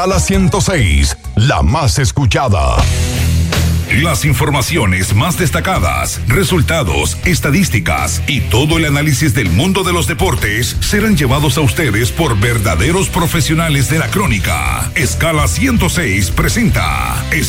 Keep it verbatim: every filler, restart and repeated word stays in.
A la ciento seis, la más escuchada. Las informaciones más destacadas, resultados, estadísticas y todo el análisis del mundo de los deportes serán llevados a ustedes por verdaderos profesionales de la crónica. Escala ciento seis presenta